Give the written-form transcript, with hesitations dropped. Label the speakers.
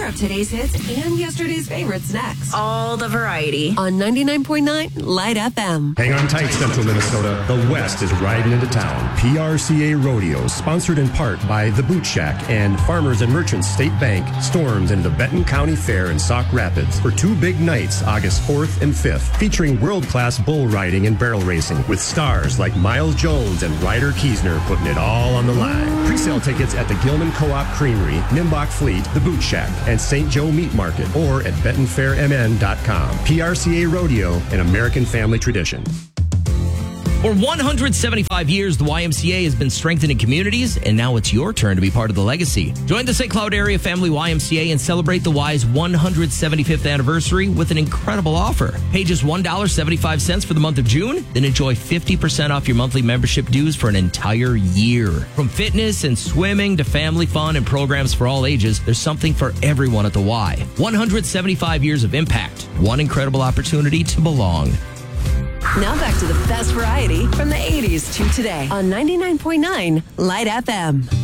Speaker 1: More of today's hits and yesterday's favorites next.
Speaker 2: All the variety.
Speaker 1: On 99.9 Light FM.
Speaker 3: Hang on tight, Central Minnesota. The West is riding into town. PRCA Rodeo, sponsored in part by The Boot Shack and Farmers and Merchants State Bank, storms into the Benton County Fair in Sauk Rapids for 2 big nights, August 4th and 5th, featuring world-class bull riding and barrel racing with stars like Miles Jones and Ryder Kiesner putting it all on the line. Pre-sale tickets at the Gilman Co-op Creamery, Nimbach Fleet, The Boot Shack, and St. Joe Meat Market, or at BentonFairMN.com. PRCA Rodeo, an American family tradition.
Speaker 4: For 175 years, the YMCA has been strengthening communities, and now it's your turn to be part of the legacy. Join the St. Cloud Area Family YMCA and celebrate the Y's 175th anniversary with an incredible offer. Pay just $1.75 for the month of June, then enjoy 50% off your monthly membership dues for an entire year. From fitness and swimming to family fun and programs for all ages, there's something for everyone at the Y. 175 years of impact. One incredible opportunity to belong.
Speaker 1: Now back to the best variety from the 80s to today on 99.9 Light FM.